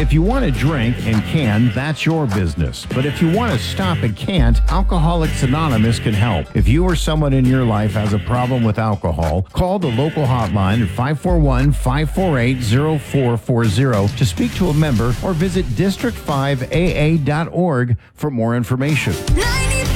If you want to drink and can, that's your business. But if you want to stop and can't, Alcoholics Anonymous can help. If you or someone in your life has a problem with alcohol, call the local hotline at 541-548-0440 to speak to a member or visit district5aa.org for more information. 95.